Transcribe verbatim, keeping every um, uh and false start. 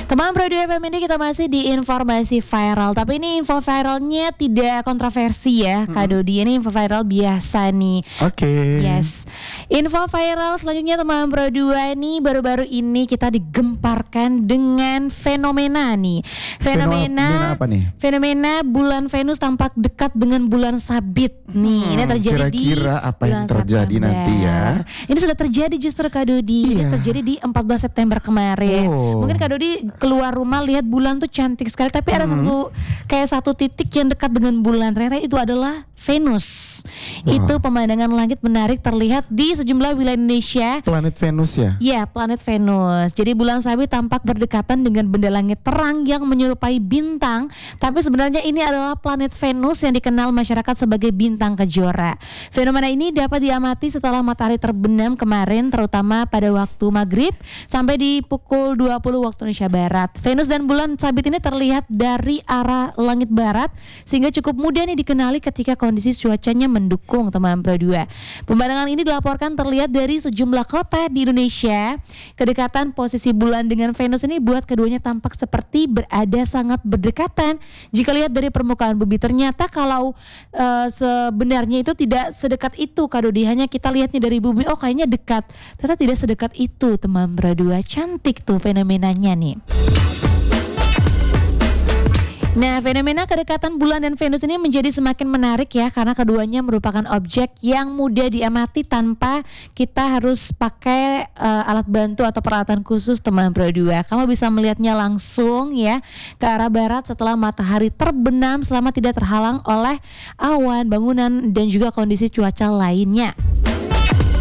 Teman Pro dua F M ini kita masih di informasi viral, tapi ini info viralnya tidak kontroversi ya, Kak Dodi. Ini info viral biasa nih. Oke. Okay. Yes. Info viral selanjutnya teman Pro dua ini baru-baru ini kita digemparkan dengan fenomena nih. Fenomena, fenomena apa nih? Fenomena bulan Venus tampak dekat dengan bulan Sabit nih. Hmm, ini terjadi kira-kira di apa yang bulan terjadi September. nanti ya? Ini sudah terjadi justru Kak Dodi. Iya. Ini terjadi di empat belas September kemarin. Oh. Mungkin Kak Dodi keluar rumah lihat bulan tuh cantik sekali, tapi ada Hmm. satu kayak satu titik yang dekat dengan bulan. Ternyata itu adalah Venus. Wow. Itu pemandangan langit menarik terlihat di sejumlah wilayah Indonesia. Planet Venus ya? Ya, planet Venus. Jadi bulan Sabit tampak berdekatan dengan benda langit terang yang menyerupai bintang, tapi sebenarnya ini adalah planet Venus yang dikenal masyarakat sebagai bintang kejora. Fenomena ini dapat diamati setelah matahari terbenam kemarin, terutama pada waktu maghrib sampai di pukul dua puluh waktu Indonesia Barat. Venus dan bulan Sabit ini terlihat dari arah langit barat, sehingga cukup mudah nih dikenali ketika kondisi cuacanya mendukung, teman Pro dua. Pemandangan ini dilaporkan terlihat dari sejumlah kota di Indonesia. Kedekatan posisi bulan dengan Venus ini buat keduanya tampak seperti berada sangat berdekatan. Jika lihat dari permukaan bumi, ternyata kalau uh, sebenarnya itu tidak sedekat itu Kak Dodi. Hanya kita lihatnya dari bumi, oh kayaknya dekat. Ternyata tidak sedekat itu, teman Pro dua. Cantik tuh fenomenanya nih. Nah, fenomena kedekatan bulan dan Venus ini menjadi semakin menarik ya, karena keduanya merupakan objek yang mudah diamati tanpa kita harus pakai uh, alat bantu atau peralatan khusus, teman Pro dua. Kamu bisa melihatnya langsung ya ke arah barat setelah matahari terbenam selama tidak terhalang oleh awan, bangunan dan juga kondisi cuaca lainnya.